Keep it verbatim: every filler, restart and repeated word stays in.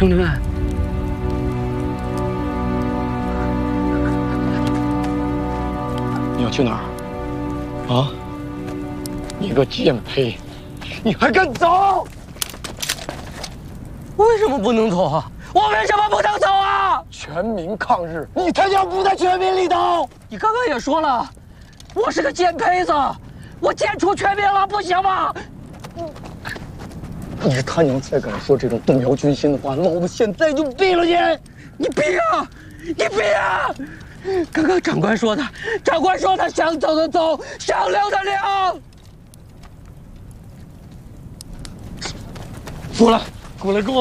兄弟们，你要去哪儿？啊？你个贱胚，你还敢走？为什么不能走啊？我为什么不能走啊？全民抗日，你他娘不在全民里头！你刚刚也说了，我是个贱胚子，我贱出全民了，不行吗？你他娘再敢说这种动摇军心的话，老子现在就毙了你！你毙啊！你毙啊！刚刚长官说的，长官说他想走的走，想留的留。出来，过来跟我。